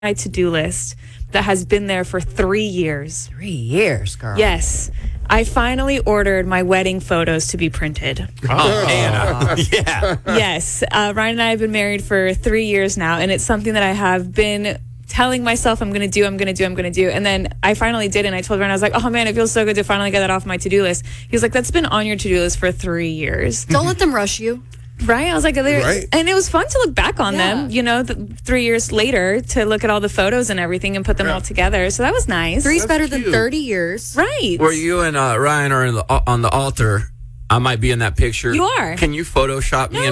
my to-do list that has been there for 3 years. 3 years, girl. Yes. I finally ordered my wedding photos to be printed. Oh, Anna. Yeah. Yes. Ryan and I have been married for 3 years now, and it's something that I have been telling myself I'm going to do. And then I finally did, and I told Ryan, I was like, oh man, it feels so good to finally get that off my to-do list. He was like, that's been on your to-do list for 3 years. Don't let them rush you. Right? I was like, Right. And it was fun to look back on them, 3 years later, to look at all the photos and everything and put them all together. So that was nice. Three's better cute. than 30 years. Right. Where you and Ryan are on the altar, I might be in that picture. You are. Can you Photoshop me